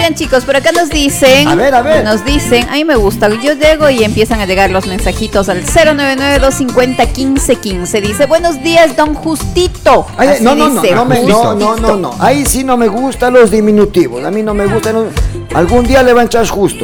Oigan, chicos, por acá nos dicen. A ver. Nos dicen, a mí me gusta. Yo llego y empiezan a llegar los mensajitos al 099-250-1515. Dice, buenos días, don Justito. Ay, no. Ahí sí no me gustan los diminutivos. A mí no me gustan. Algún día le va a echar justo.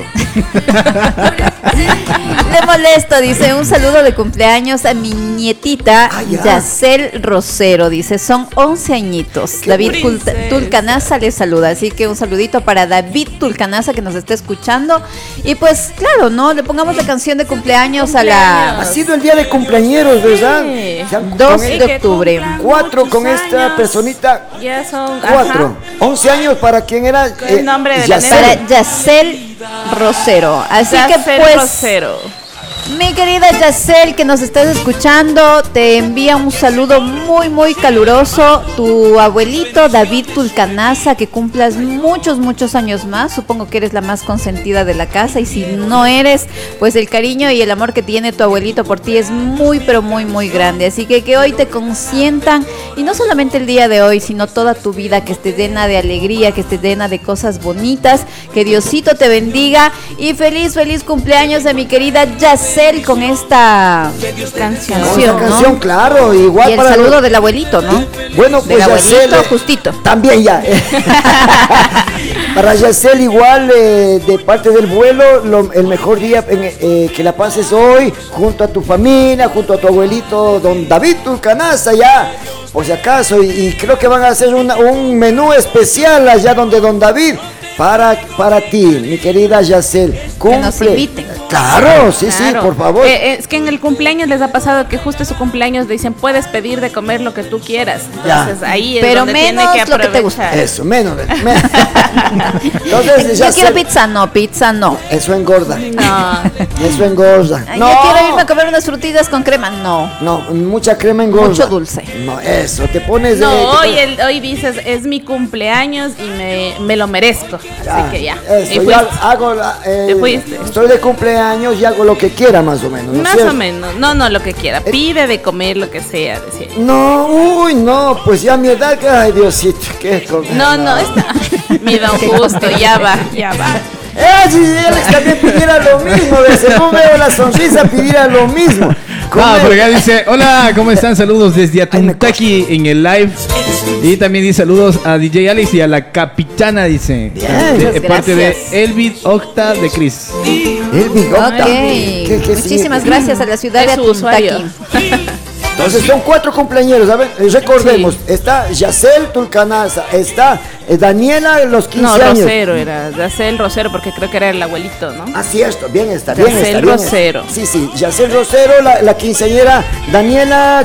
Le molesto, dice, un saludo de cumpleaños a mi nietita Yacel Rosero, dice, son 11 añitos. David Tulcanaza le saluda, así que un saludito para David Tulcanaza que nos está escuchando. Y pues claro, ¿no? Le pongamos la canción de cumpleaños a la... Ha sido el día de cumpleañeros, ¿verdad? 2 de octubre. 4 con esta personita. Ya son 4. 11 años para quien era... el nombre de para Yacel Rosero. Así Yacel que pues... Rosero. Mi querida Yacel, que nos estás escuchando, te envía un saludo muy, muy caluroso. Tu abuelito David Tulcanaza, que cumplas muchos, muchos años más. Supongo que eres la más consentida de la casa. Y si no eres, pues el cariño y el amor que tiene tu abuelito por ti es muy, pero muy, muy grande. Así que hoy te consientan. Y no solamente el día de hoy, sino toda tu vida, que esté llena de alegría, que esté llena de cosas bonitas. Que Diosito te bendiga. Y feliz, feliz cumpleaños a mi querida Yacel con esta canción, ¿no? Claro, igual. Y el saludo del abuelito, ¿no? Bueno, pues Yacel, Yacel, Justito. También ya. Para Yacel igual, de parte del vuelo, el mejor día que la pases hoy, junto a tu familia, junto a tu abuelito, don David Tulcanaza, ya, por si acaso, y creo que van a hacer un menú especial allá donde don David, para ti, mi querida Yacel. Que nos inviten. Claro, sí, por favor. Es que en el cumpleaños les ha pasado que justo su cumpleaños dicen, puedes pedir de comer lo que tú quieras. Entonces ahí es pero donde menos tiene que aprovechar. Lo que te gusta. Eso, menos. Entonces, yo quiero pizza no. Eso engorda. No. Eso engorda. No. Yo quiero irme a comer unas frutitas con crema. No, mucha crema engorda. Mucho dulce. No, eso, te pones... Hoy dices, es mi cumpleaños y me lo merezco. Así que ya. Eso, te fuiste. Estoy de cumpleaños y hago lo que quiera, más o menos. Más o menos. No, lo que quiera. Pide de comer lo que sea. Decía. No, pues ya a mi edad, ay, Diosito, ¿qué comer? No, está. Mi don Justo, ya va. Si Alex también pidiera lo mismo, según veo la sonrisa, pidiera lo mismo. Por acá dice, hola, ¿cómo están? Saludos desde Atuntaki en el live. Y también dice saludos a DJ Alex y a la capitana, dice. De parte de Elvid Octa de Cris. Elvid Octa. Okay. Muchísimas gracias a la ciudad de Atuntaki. Entonces son 4 cumpleañeros, a ver, recordemos, está Yacel Tulcanaza, está Daniela, los 15 años. Rosero era, Yacel Rosero, porque creo que era el abuelito, ¿no? Así es, bien está. Yacel Rosero. Sí, Yacel Rosero, la quinceañera Daniela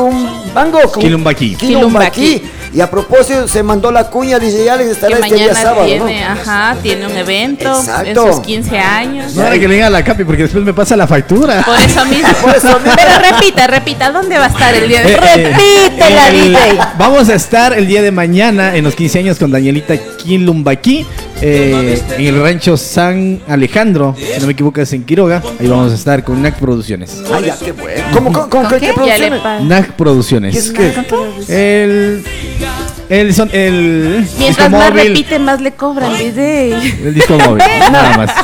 Quilumbaqui. Y a propósito, se mandó la cuña, dice Alex, estará que este día sábado, tiene un evento. Exacto. En sus 15 años. No, hay que le diga a la Capi porque después me pasa la factura. Por eso mismo. Pero repita, ¿dónde va a estar el día de Repítela, DJ. Vamos a estar el día de mañana en los 15 años con Danielita Quilumbaqui. En el rancho San Alejandro, si no me equivoco es en Quiroga. Ahí vamos a estar con NAC Producciones. Ya, qué bueno. ¿Con qué producciones? NAC Producciones. ¿Qué es qué? Mientras más repite, más le cobran, DJ. El disco móvil, nada más.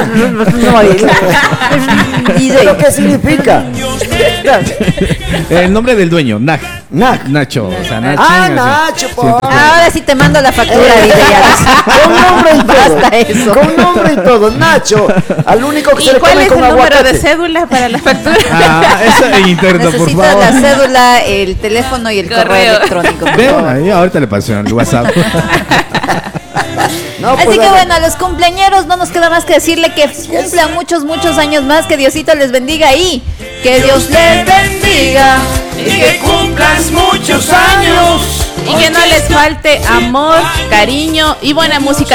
¿Pero qué significa? El nombre del dueño, NAC. Nacho. O sea, Nacho. Ahora sí te mando la factura, DJ. Con nombre y todo. Basta eso. Con nombre y todo, Nacho. Al único que se le come con aguacate. ¿Y cuál es el número de cédula para la factura? Eso en interno, por favor. Necesito la cédula, el teléfono y el correo electrónico. Ahí ahorita le paso el WhatsApp. Así que bueno, a los cumpleañeros no nos queda más que decirle que cumplan muchos, muchos años más, que Diosito les bendiga y que Dios les bendiga y que cumplas muchos años y que no les falte amor, cariño y buena música.